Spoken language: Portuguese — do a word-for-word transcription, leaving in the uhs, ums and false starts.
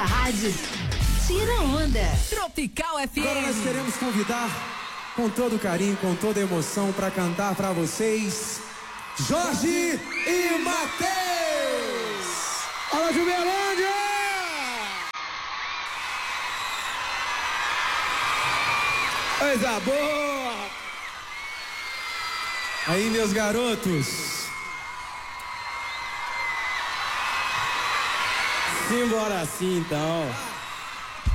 Nossa rádio tira onda. Tropical F M. Agora nós queremos convidar com todo carinho, com toda emoção para cantar para vocês Jorge e Matheus. Olha, Juvelândia! Coisa boa! Aí, meus garotos. Simbora assim, então.